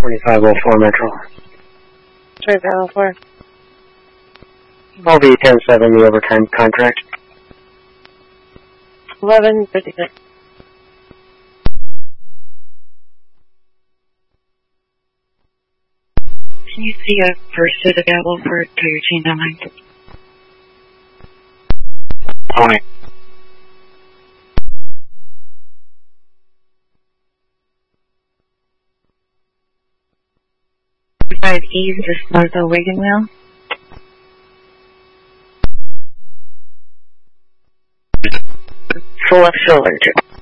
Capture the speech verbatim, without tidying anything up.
twenty-five oh four Metro. twenty-five oh four. I'll be ten seven, the overtime contract. eleven fifty-six. Can you see a pursuit available for Toyota nine? Point. Five E's, just north of Wigan Wheel. Full of shoulder.